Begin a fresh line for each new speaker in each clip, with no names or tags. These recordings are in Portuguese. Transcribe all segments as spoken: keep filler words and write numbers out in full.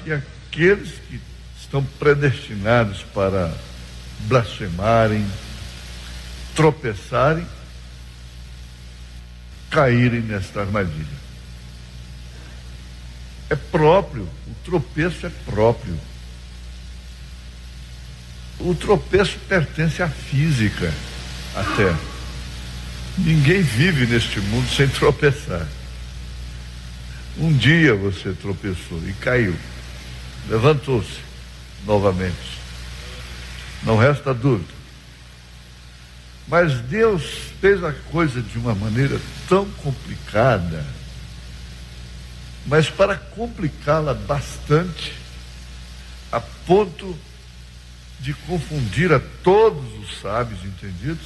que aqueles que estão predestinados para blasfemarem, tropeçarem, caírem nesta armadilha. É próprio, o tropeço é próprio. O tropeço pertence à física, até. Ninguém vive neste mundo sem tropeçar. Um dia você tropeçou e caiu, levantou-se novamente. Não resta dúvida. Mas Deus fez a coisa de uma maneira tão complicada, mas para complicá-la bastante, a ponto de confundir a todos os sábios entendidos,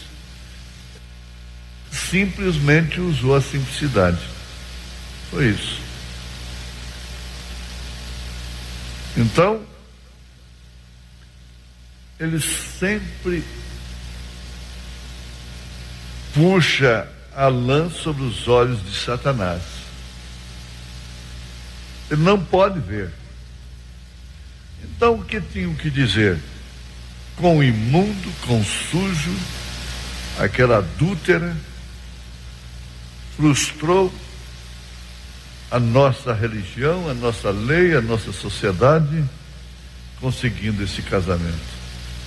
simplesmente usou a simplicidade. Foi isso. Então, ele sempre puxa a lã sobre os olhos de Satanás. Ele não pode ver. Então, o que tinham que dizer? Com imundo, com sujo, aquela adúltera frustrou a nossa religião, a nossa lei, a nossa sociedade, conseguindo esse casamento.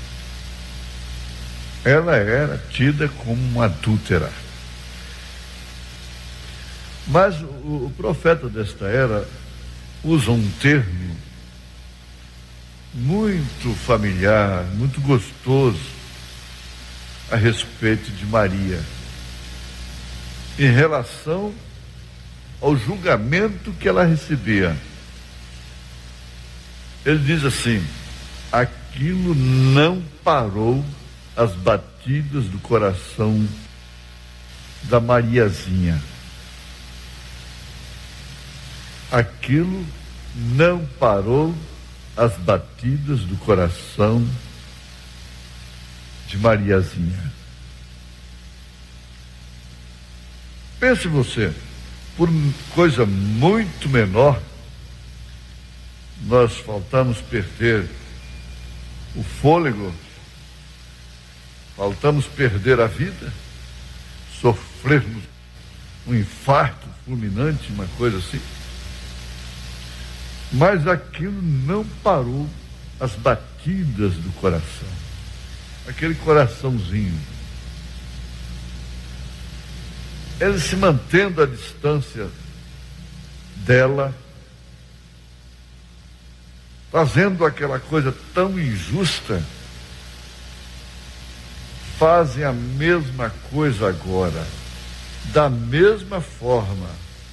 Ela era tida como uma adúltera. Mas o, o profeta desta era usa um termo muito familiar, muito gostoso a respeito de Maria, em relação ao julgamento que ela recebia. Ele diz assim: aquilo não parou as batidas do coração da Mariazinha. Aquilo não parou as batidas do coração de Mariazinha. Pense você, por coisa muito menor, nós faltamos perder o fôlego, faltamos perder a vida, sofrermos um infarto fulminante, uma coisa assim. Mas aquilo não parou as batidas do coração. Aquele coraçãozinho. Ele se mantendo à distância dela, fazendo aquela coisa tão injusta, fazem a mesma coisa agora, da mesma forma,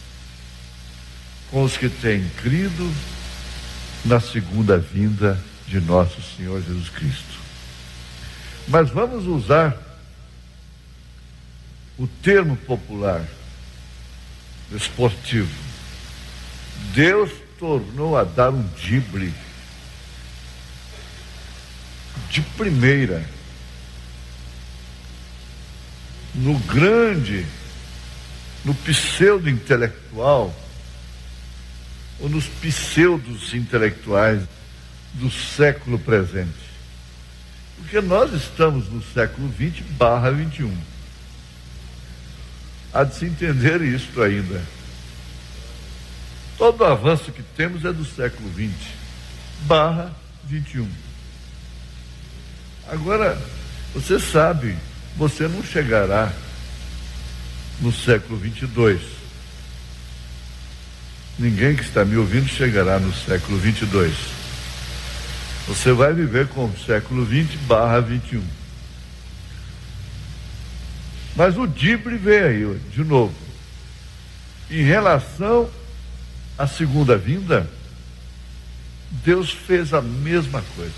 com os que têm crido na segunda vinda de nosso Senhor Jesus Cristo. Mas vamos usar o termo popular, esportivo. Deus tornou a dar um drible de primeira no grande, no pseudo-intelectual, ou nos pseudos intelectuais do século presente. Porque nós estamos no século vinte barra vinte e um. Há de se entender isto ainda. Todo o avanço que temos é do século vinte barra vinte e um. Agora, você sabe, você não chegará no século vinte e dois. Ninguém que está me ouvindo chegará no século vinte e dois. Você vai viver com o século vinte barra vinte e um. Mas o drible veio aí, de novo. Em relação à segunda vinda, Deus fez a mesma coisa.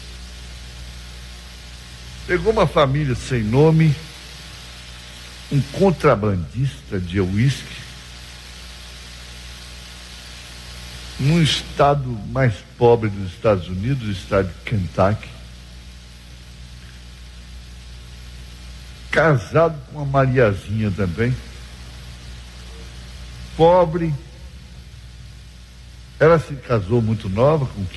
Pegou uma família sem nome, um contrabandista de uísque, num estado mais pobre dos Estados Unidos, o estado de Kentucky, casado com uma Mariazinha também, pobre. Ela se casou muito nova, com